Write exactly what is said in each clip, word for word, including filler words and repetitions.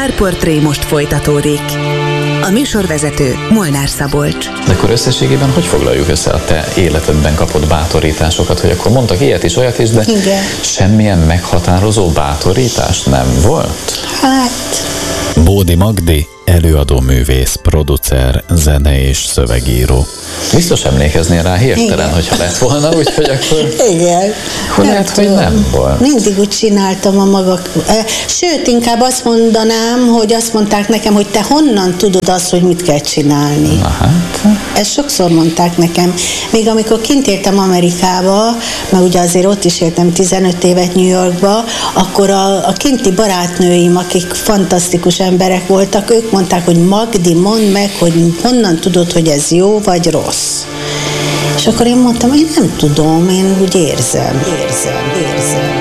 Sztárportré most folytatódik. A műsorvezető Molnár Szabolcs. De akkor összességében hogy foglaljuk össze a te életedben kapott bátorításokat, hogy akkor mondtak ilyet is, olyat is, de igen, semmilyen meghatározó bátorítás nem volt? Hát... Bódi Magdi, előadó művész, producer, zene és szövegíró. Biztos emlékeznél rá hirtelen, Igen. hogyha lett volna, úgyhogy akkor... Igen. Akkor lehet, hogy nem volt. Mindig úgy csináltam a maga... Sőt, inkább azt mondanám, hogy azt mondták nekem, hogy te honnan tudod azt, hogy mit kell csinálni. Na hát... Ezt sokszor mondták nekem. Még amikor kint éltem Amerikába, mert ugye azért ott is éltem tizenöt évet New Yorkba, akkor a, a kinti barátnőim, akik fantasztikus emberek voltak, ők mondták, hogy Magdi, mondd meg, hogy honnan tudod, hogy ez jó vagy rossz. És akkor én mondtam, én nem tudom, én úgy érzem, érzem, érzem.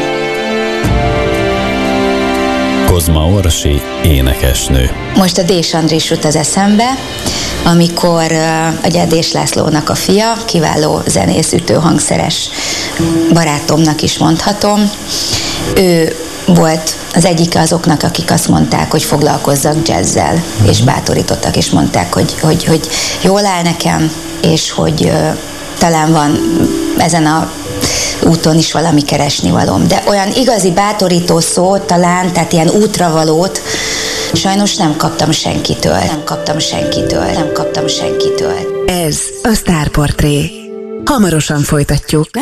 Kozma Orsi, énekesnő. Most a Dés Andris jut az eszembe, amikor uh, ugye Dés Lászlónak a fia, kiváló zenész, ütőhangszeres barátomnak is mondhatom. Ő volt az egyik azoknak, akik azt mondták, hogy foglalkozzak jazzzel, mm-hmm. és bátorítottak, és mondták, hogy, hogy, hogy jól áll nekem, és hogy uh, talán van ezen a úton is valami keresnivalóm. De olyan igazi bátorító szót talán, tehát ilyen útravalót sajnos nem kaptam senkitől. Nem kaptam senkitől. Nem kaptam senkitől. Ez a Sztárportré. Hamarosan folytatjuk.